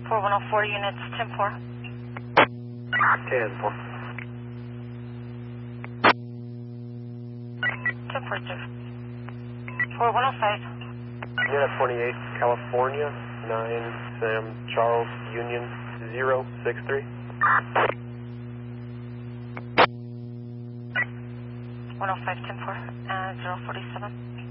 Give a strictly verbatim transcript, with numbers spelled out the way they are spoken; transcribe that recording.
four one oh four units, ten four. ten four. ten four, sir. four one oh five. Unit twenty-eight, California, nine Sam Charles Union zero six three. one oh five, ten four, uh, zero forty-seven.